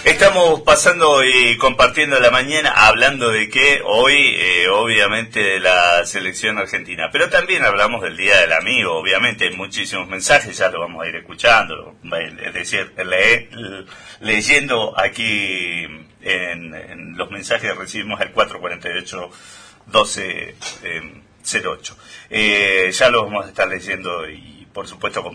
Estamos pasando y compartiendo la mañana, hablando de que hoy, obviamente, de la selección argentina, pero también hablamos del Día del Amigo, obviamente, hay muchísimos mensajes, ya lo vamos a ir escuchando, es decir, leyendo aquí en los mensajes que recibimos al 448-1208. Ya lo vamos a estar leyendo y, por supuesto,